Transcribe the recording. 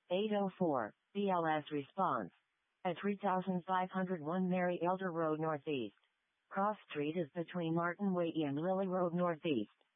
804, BLS response. At 3501 Mary Elder Road Northeast. Cross Street is between Martin Way and Lily Road Northeast.